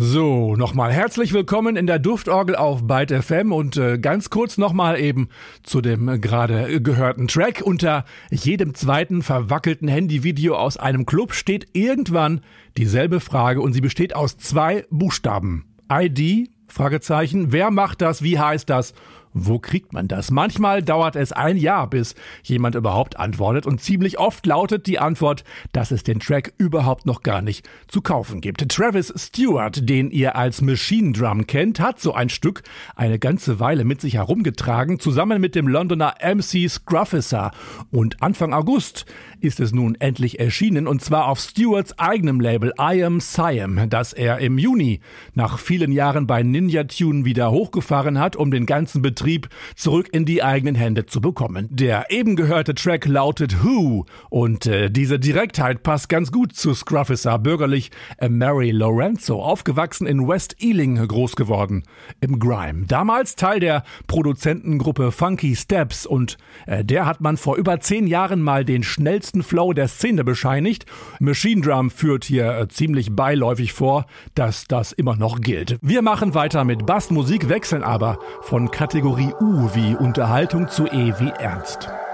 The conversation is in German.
So, nochmal herzlich willkommen in der Duftorgel auf Byte FM und ganz kurz nochmal eben zu dem gerade gehörten Track. Unter jedem zweiten verwackelten Handyvideo aus einem Club steht irgendwann dieselbe Frage und sie besteht aus 2 Buchstaben. ID? Fragezeichen. Wer macht das? Wie heißt das? Wo kriegt man das? Manchmal dauert es ein Jahr, bis jemand überhaupt antwortet und ziemlich oft lautet die Antwort, dass es den Track überhaupt noch gar nicht zu kaufen gibt. Travis Stewart, den ihr als Machine Drum kennt, hat so ein Stück eine ganze Weile mit sich herumgetragen, zusammen mit dem Londoner MC Scrufficer. Und Anfang August ist es nun endlich erschienen, und zwar auf Stewarts eigenem Label I Am Siam, das er im Juni nach vielen Jahren bei Ninja Tune wieder hochgefahren hat, um den ganzen Betrieb zurück in die eigenen Hände zu bekommen. Der eben gehörte Track lautet Who und diese Direktheit passt ganz gut zu Scrufficer, bürgerlich Mary Lorenzo, aufgewachsen in West Ealing, groß geworden im Grime. Damals Teil der Produzentengruppe Funky Steps und der hat man vor über 10 Jahren mal den schnellsten Flow der Szene bescheinigt. Machine Drum führt hier ziemlich beiläufig vor, dass das immer noch gilt. Wir machen weiter mit Bassmusik, wechseln aber von Kategorie U wie Unterhaltung zu E wie Ernst.